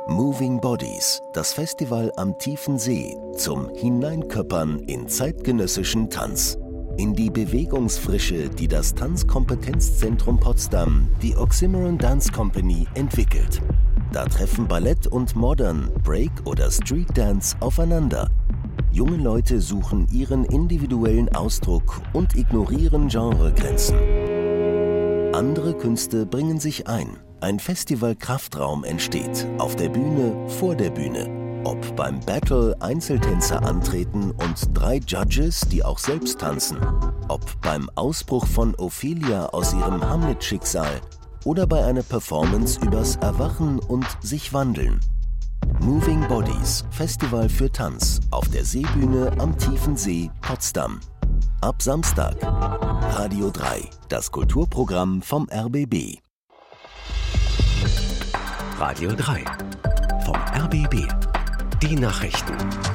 Moving Bodies, das Festival am tiefen See zum Hineinköppern in zeitgenössischen Tanz. In die Bewegungsfrische, die das Tanzkompetenzzentrum Potsdam, die Oxymoron Dance Company, entwickelt. Da treffen Ballett und Modern, Break oder Street Dance aufeinander. Junge Leute suchen ihren individuellen Ausdruck und ignorieren Genregrenzen. Andere Künste bringen sich ein. Ein Festival-Kraftraum entsteht, auf der Bühne, vor der Bühne. Ob beim Battle Einzeltänzer antreten und 3 Judges, die auch selbst tanzen. Ob beim Ausbruch von Ophelia aus ihrem Hamlet-Schicksal oder bei einer Performance übers Erwachen und sich wandeln. Moving Bodies, Festival für Tanz, auf der Seebühne am Tiefen See, Potsdam. Ab Samstag. Radio 3, das Kulturprogramm vom RBB. Radio 3 vom RBB. Die Nachrichten.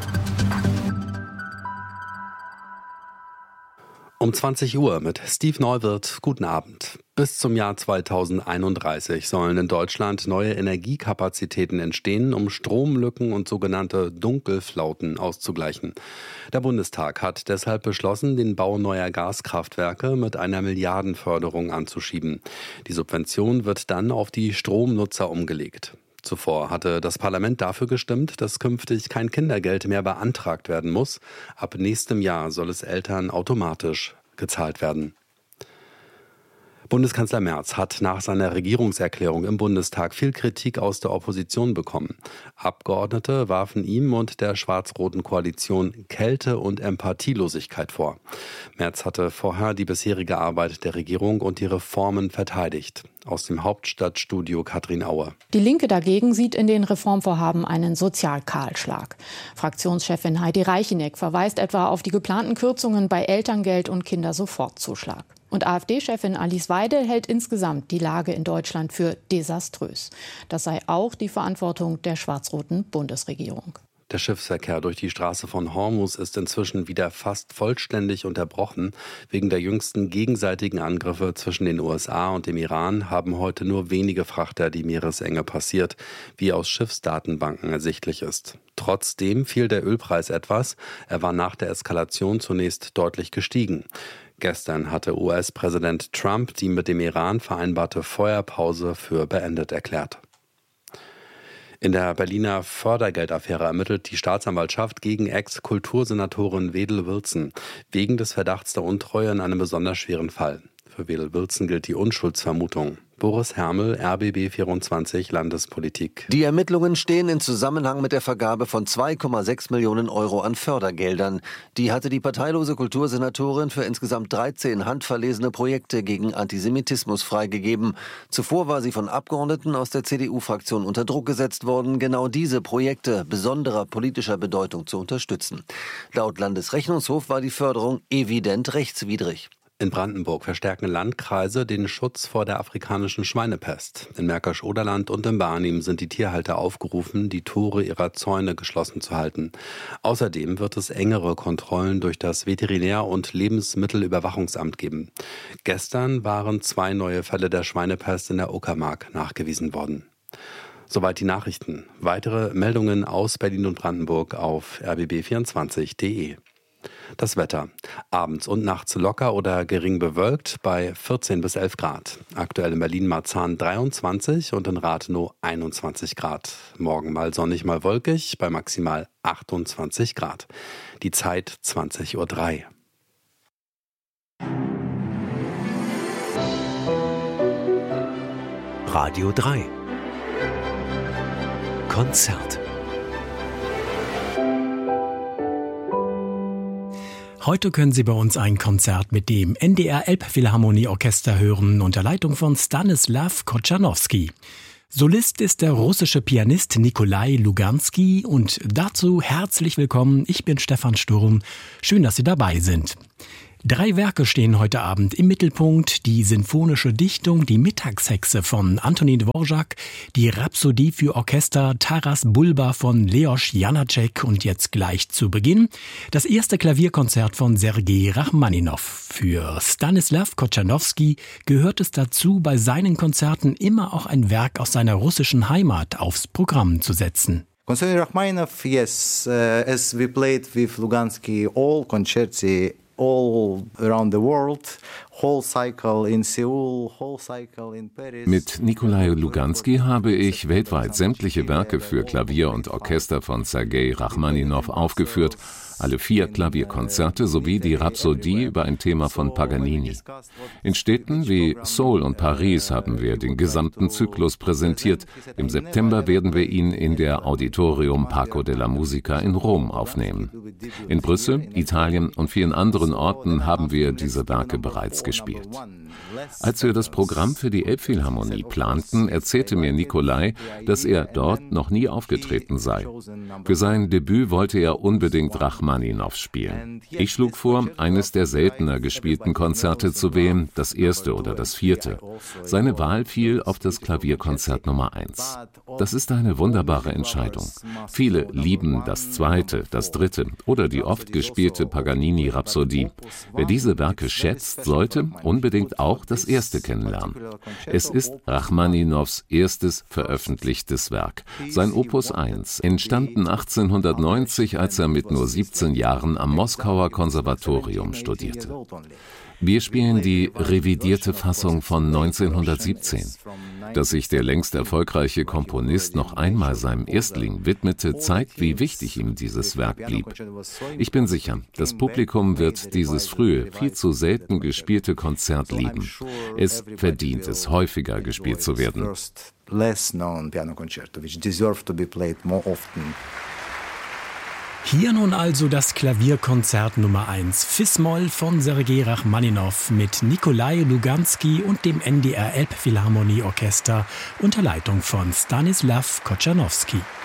Um 20 Uhr mit Steve Neuwirth. Guten Abend. Bis zum Jahr 2031 sollen in Deutschland neue Energiekapazitäten entstehen, um Stromlücken und sogenannte Dunkelflauten auszugleichen. Der Bundestag hat deshalb beschlossen, den Bau neuer Gaskraftwerke mit einer Milliardenförderung anzuschieben. Die Subvention wird dann auf die Stromnutzer umgelegt. Zuvor hatte das Parlament dafür gestimmt, dass künftig kein Kindergeld mehr beantragt werden muss. Ab nächstem Jahr soll es Eltern automatisch gezahlt werden. Bundeskanzler Merz hat nach seiner Regierungserklärung im Bundestag viel Kritik aus der Opposition bekommen. Abgeordnete warfen ihm und der schwarz-roten Koalition Kälte und Empathielosigkeit vor. Merz hatte vorher die bisherige Arbeit der Regierung und die Reformen verteidigt. Aus dem Hauptstadtstudio Katrin Aue. Die Linke dagegen sieht in den Reformvorhaben einen Sozialkahlschlag. Fraktionschefin Heidi Reicheneck verweist etwa auf die geplanten Kürzungen bei Elterngeld und Kindersofortzuschlag. Und AfD-Chefin Alice Weidel hält insgesamt die Lage in Deutschland für desaströs. Das sei auch die Verantwortung der schwarz-roten Bundesregierung. Der Schiffsverkehr durch die Straße von Hormuz ist inzwischen wieder fast vollständig unterbrochen. Wegen der jüngsten gegenseitigen Angriffe zwischen den USA und dem Iran haben heute nur wenige Frachter die Meeresenge passiert, wie aus Schiffsdatenbanken ersichtlich ist. Trotzdem fiel der Ölpreis etwas. Er war nach der Eskalation zunächst deutlich gestiegen. Gestern hatte US-Präsident Trump die mit dem Iran vereinbarte Feuerpause für beendet erklärt. In der Berliner Fördergeldaffäre ermittelt die Staatsanwaltschaft gegen Ex-Kultursenatorin Wedel Wilson wegen des Verdachts der Untreue in einem besonders schweren Fall. Für Wedel Wilson gilt die Unschuldsvermutung. Boris Hermel, RBB 24 Landespolitik. Die Ermittlungen stehen in Zusammenhang mit der Vergabe von 2,6 Millionen Euro an Fördergeldern. Die hatte die parteilose Kultursenatorin für insgesamt 13 handverlesene Projekte gegen Antisemitismus freigegeben. Zuvor war sie von Abgeordneten aus der CDU-Fraktion unter Druck gesetzt worden, genau diese Projekte besonderer politischer Bedeutung zu unterstützen. Laut Landesrechnungshof war die Förderung evident rechtswidrig. In Brandenburg verstärken Landkreise den Schutz vor der afrikanischen Schweinepest. In Märkisch-Oderland und in Barnim sind die Tierhalter aufgerufen, die Tore ihrer Zäune geschlossen zu halten. Außerdem wird es engere Kontrollen durch das Veterinär- und Lebensmittelüberwachungsamt geben. Gestern waren 2 neue Fälle der Schweinepest in der Uckermark nachgewiesen worden. Soweit die Nachrichten. Weitere Meldungen aus Berlin und Brandenburg auf rbb24.de. Das Wetter. Abends und nachts locker oder gering bewölkt bei 14 bis 11 Grad. Aktuell in Berlin-Marzahn 23 und in Rathenow 21 Grad. Morgen mal sonnig, mal wolkig bei maximal 28 Grad. Die Zeit 20:03 Uhr. Radio 3 Konzert. Heute können Sie bei uns ein Konzert mit dem NDR Elbphilharmonie-Orchester hören unter Leitung von Stanislaw Kochanowski. Solist ist der russische Pianist Nikolai Lugansky und dazu herzlich willkommen. Ich bin Stefan Sturm. Schön, dass Sie dabei sind. 3 Werke stehen heute Abend im Mittelpunkt. Die sinfonische Dichtung Die Mittagshexe von Antonín Dvořák, die Rhapsodie für Orchester Taras Bulba von Leos Janáček und jetzt gleich zu Beginn das erste Klavierkonzert von Sergej Rachmaninow. Für Stanislav Kochanowski gehört es dazu, bei seinen Konzerten immer auch ein Werk aus seiner russischen Heimat aufs Programm zu setzen. Concerning Rachmaninoff, yes, as we played with Lugansky all concerti all around the world, whole cycle in Seoul, whole cycle in Paris. Mit Nikolai Lugansky habe ich weltweit sämtliche Werke für Klavier und Orchester von Sergej Rachmaninow aufgeführt, alle 4 Klavierkonzerte sowie die Rhapsodie über ein Thema von Paganini. In Städten wie Seoul und Paris haben wir den gesamten Zyklus präsentiert. Im September werden wir ihn in der Auditorium Parco della Musica in Rom aufnehmen. In Brüssel, Italien und vielen anderen Orten haben wir diese Werke bereits gespielt. Als wir das Programm für die Elbphilharmonie planten, erzählte mir Nikolai, dass er dort noch nie aufgetreten sei. Für sein Debüt wollte er unbedingt Rachmaninow spielen. Ich schlug vor, eines der seltener gespielten Konzerte zu wählen, das erste oder das 4. Seine Wahl fiel auf das Klavierkonzert Nummer 1. Das ist eine wunderbare Entscheidung. Viele lieben das 2., das 3. oder die oft gespielte Paganini-Rhapsodie. Wer diese Werke schätzt, sollte unbedingt auch das erste kennenlernen. Es ist Rachmaninows erstes veröffentlichtes Werk. Sein Opus 1, entstanden 1890, als er mit nur 17 Jahren am Moskauer Konservatorium studierte. Wir spielen die revidierte Fassung von 1917. Dass sich der längst erfolgreiche Komponist noch einmal seinem Erstling widmete, zeigt, wie wichtig ihm dieses Werk blieb. Ich bin sicher, das Publikum wird dieses frühe, viel zu selten gespielte Konzert lieben. Es verdient es, häufiger gespielt zu werden. Hier nun also das Klavierkonzert Nummer 1 Fis-Moll von Sergej Rachmaninow mit Nikolai Lugansky und dem NDR Elbphilharmonie Orchester unter Leitung von Stanislav Kochanowski.